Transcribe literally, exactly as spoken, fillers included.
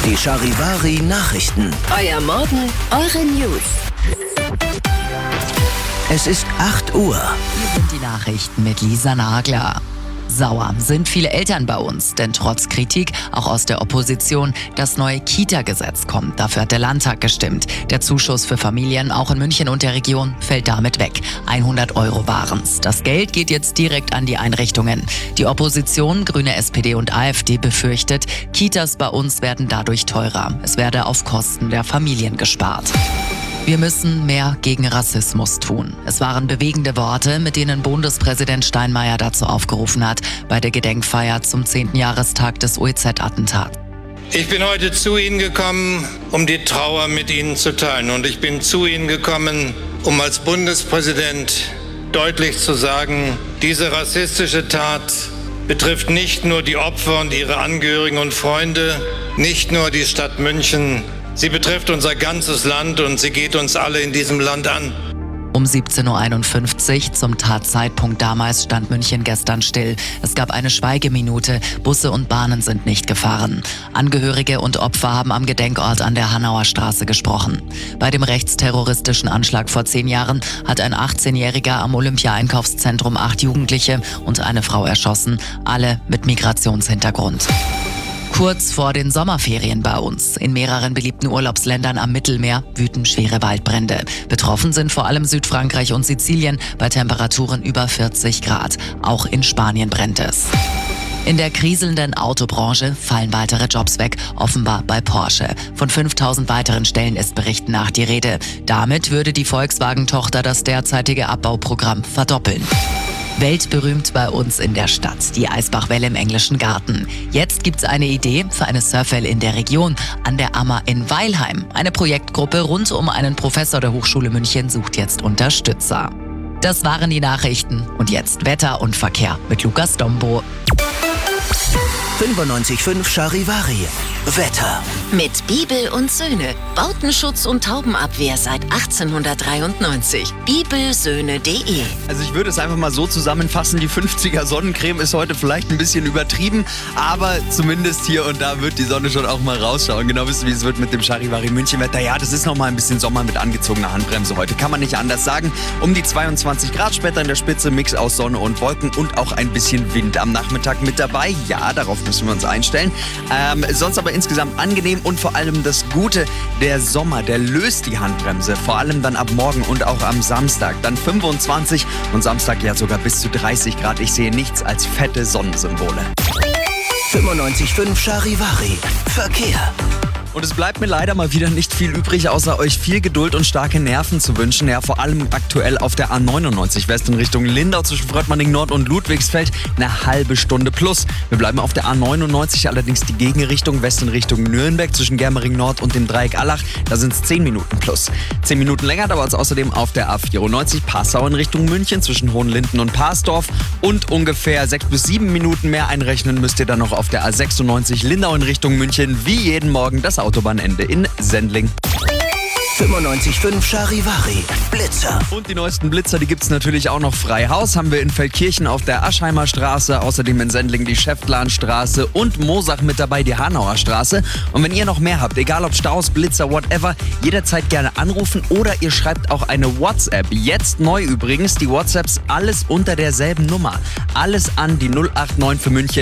Die Charivari Nachrichten. Euer Morgen, eure News. Es ist acht Uhr. Hier sind die Nachrichten mit Lisa Nagler. Sauer sind viele Eltern bei uns, denn trotz Kritik, auch aus der Opposition, das neue Kita-Gesetz kommt. Dafür hat der Landtag gestimmt. Der Zuschuss für Familien, auch in München und der Region, fällt damit weg. hundert Euro waren's. Das Geld geht jetzt direkt an die Einrichtungen. Die Opposition, Grüne, S P D und AfD, befürchtet, Kitas bei uns werden dadurch teurer. Es werde auf Kosten der Familien gespart. Wir müssen mehr gegen Rassismus tun. Es waren bewegende Worte, mit denen Bundespräsident Steinmeier dazu aufgerufen hat, bei der Gedenkfeier zum zehnten Jahrestag des O E Z-Attentats. Ich bin heute zu Ihnen gekommen, um die Trauer mit Ihnen zu teilen. Und ich bin zu Ihnen gekommen, um als Bundespräsident deutlich zu sagen, diese rassistische Tat betrifft nicht nur die Opfer und ihre Angehörigen und Freunde, nicht nur die Stadt München. Sie betrifft unser ganzes Land und sie geht uns alle in diesem Land an. Um siebzehn Uhr einundfünfzig, zum Tatzeitpunkt damals, stand München gestern still. Es gab eine Schweigeminute, Busse und Bahnen sind nicht gefahren. Angehörige und Opfer haben am Gedenkort an der Hanauer Straße gesprochen. Bei dem rechtsterroristischen Anschlag vor zehn Jahren hat ein achtzehnjähriger am Olympia-Einkaufszentrum acht Jugendliche und eine Frau erschossen, alle mit Migrationshintergrund. Kurz vor den Sommerferien bei uns. In mehreren beliebten Urlaubsländern am Mittelmeer wüten schwere Waldbrände. Betroffen sind vor allem Südfrankreich und Sizilien bei Temperaturen über vierzig Grad. Auch in Spanien brennt es. In der kriselnden Autobranche fallen weitere Jobs weg, offenbar bei Porsche. Von fünftausend weiteren Stellen ist Berichten nach die Rede. Damit würde die Volkswagen-Tochter das derzeitige Abbauprogramm verdoppeln. Weltberühmt bei uns in der Stadt, die Eisbachwelle im Englischen Garten. Jetzt gibt's eine Idee für eine Surfwelle in der Region, an der Ammer in Weilheim. Eine Projektgruppe rund um einen Professor der Hochschule München sucht jetzt Unterstützer. Das waren die Nachrichten. Und jetzt Wetter und Verkehr mit Lukas Dombo. fünfundneunzig Komma fünf Charivari. Wetter. Mit Bibel und Söhne. Bautenschutz und Taubenabwehr seit achtzehnhundertdreiundneunzig. bibelsöhne punkt de. Also ich würde es einfach mal so zusammenfassen, die fünfziger Sonnencreme ist heute vielleicht ein bisschen übertrieben, aber zumindest hier und da wird die Sonne schon auch mal rausschauen. Genau wissen, wie es wird mit dem Charivari München Wetter. Ja, das ist noch mal ein bisschen Sommer mit angezogener Handbremse heute. Kann man nicht anders sagen. Um die zweiundzwanzig Grad später in der Spitze, Mix aus Sonne und Wolken und auch ein bisschen Wind am Nachmittag mit dabei. Ja, darauf müssen wir uns einstellen. Ähm, sonst aber insgesamt angenehm und vor allem das Gute, der Sommer, der löst die Handbremse. Vor allem dann ab morgen und auch am Samstag. Dann fünfundzwanzig und Samstag ja sogar bis zu dreißig Grad. Ich sehe nichts als fette Sonnensymbole. fünfundneunzig Komma fünf Charivari. Verkehr. Und es bleibt mir leider mal wieder nicht viel übrig, außer euch viel Geduld und starke Nerven zu wünschen. Ja, vor allem aktuell auf der A neunundneunzig West in Richtung Lindau zwischen Fröttmanning Nord und Ludwigsfeld eine halbe Stunde plus. Wir bleiben auf der A neunundneunzig, allerdings die Gegenrichtung West in Richtung Nürnberg zwischen Germering Nord und dem Dreieck Allach. Da sind es zehn Minuten plus. zehn Minuten länger dauert es außerdem auf der A vierundneunzig Passau in Richtung München zwischen Hohenlinden und Parsdorf. Und ungefähr sechs bis sieben Minuten mehr einrechnen müsst ihr dann noch auf der A sechsundneunzig Lindau in Richtung München. Wie jeden Morgen das Autobahnende in Sendling. fünfundneunzig Komma fünf Charivari. Blitzer. Und die neuesten Blitzer, die gibt's natürlich auch noch frei Haus. Haben wir in Feldkirchen auf der Aschheimer Straße, außerdem in Sendling die Schäftlarnstraße und Mosach mit dabei die Hanauer Straße. Und wenn ihr noch mehr habt, egal ob Staus, Blitzer, whatever, jederzeit gerne anrufen oder ihr schreibt auch eine WhatsApp. Jetzt neu übrigens, die WhatsApps alles unter derselben Nummer. Alles an die null acht neun für München